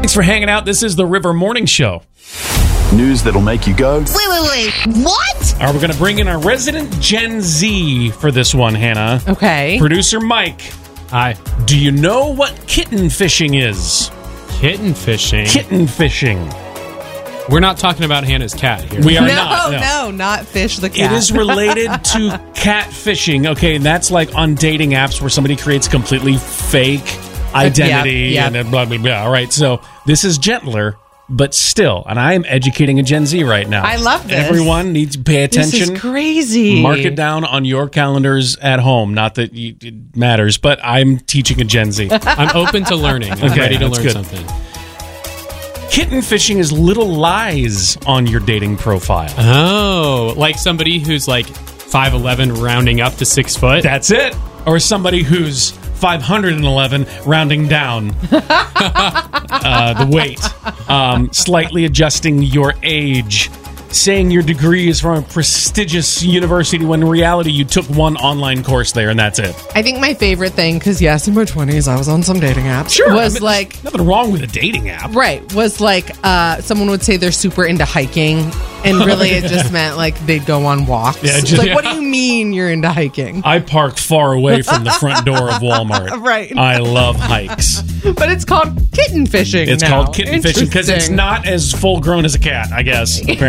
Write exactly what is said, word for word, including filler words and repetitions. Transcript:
Thanks for hanging out. This is the River Morning Show. News that'll make you go, Wait, wait, wait. What? Are we going to bring in our resident Gen Z for this one, Hannah? Okay. Producer Mike. Hi. Do you know what kitten fishing is? Kitten fishing. Kitten fishing. We're not talking about Hannah's cat here. We are no, not. no, No. not fish the cat. It is related to cat fishing. Okay, and that's like on dating apps where somebody creates a completely fake identity yep, yep. and then blah, blah, blah. All right, so this is gentler, but still, and I am educating a Gen Z right now. I love this. Everyone needs to pay attention. This is crazy. Mark it down on your calendars at home. Not that you, it matters, but I'm teaching a Gen Z. I'm open to learning. I'm Okay, ready to that's learn good. something. Kitten fishing is little lies on your dating profile. Oh, like somebody who's like five eleven rounding up to six foot? That's it. Or somebody who's five hundred eleven rounding down uh, the weight, um, slightly adjusting your age, saying your degree is from a prestigious university when in reality you took one online course there and that's it. I think my favorite thing, because yes, in my twenties, I was on some dating apps. Sure, Was I mean, like, there's nothing wrong with a dating app. right, was like, uh, someone would say they're super into hiking, and really it just meant like they'd go on walks. Yeah, It's just- like, what do you mean you're into hiking? I parked far away from the front door of Walmart. Right. I love hikes. But it's called kitten fishing It's now. called kitten fishing because it's Interesting. not as full grown as a cat, I guess, apparently.